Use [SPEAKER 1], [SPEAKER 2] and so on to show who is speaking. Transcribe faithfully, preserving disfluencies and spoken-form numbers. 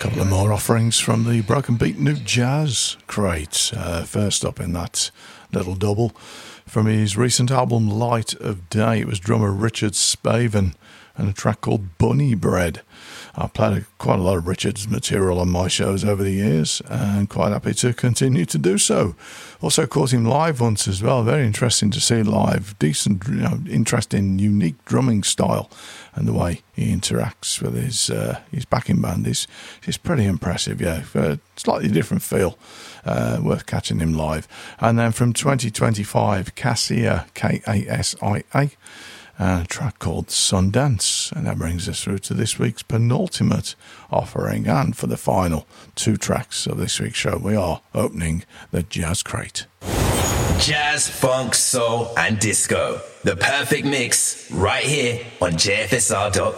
[SPEAKER 1] couple of more offerings from the Broken Beat New Jazz crate. Uh, first up in that little double from his recent album Light of Day, it was drummer Richard Spaven and a track called Bunny Bread. I've played quite a lot of Richard's material on my shows over the years and quite happy to continue to do so. Also caught him live once as well. Very interesting to see live. Decent, you know, interesting, unique drumming style, and the way he interacts with his uh, his backing band is, is pretty impressive, yeah. For a slightly different feel. Uh, worth catching him live. And then from twenty twenty-five, Cassia, K A S I A, and a track called Sundance. And that brings us through to this week's penultimate offering. And for the final two tracks of this week's show, we are opening the Jazz Crate.
[SPEAKER 2] Jazz, funk, soul, and disco. The perfect mix right here on J F S R dot com.